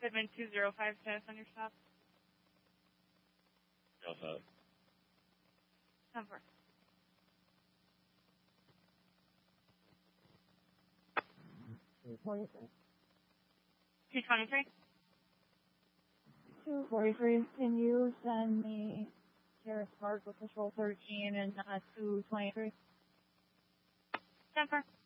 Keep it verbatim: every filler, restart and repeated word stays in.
Goodman two zero five status on your stop. zero five. Number. two forty-three. two twenty-three. two forty-three. Can you send me Terrace Park with Patrol thirteen and uh, two twenty-three? Number.